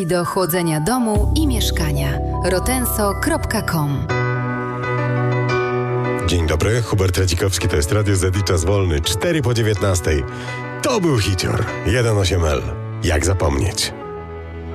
Do chłodzenia domu i mieszkania. rotenso.com. Dzień dobry, Hubert Radzikowski, to jest Radio Z i Czas Wolny, 4 po 19. To był hicior, 1.8L. Jak zapomnieć?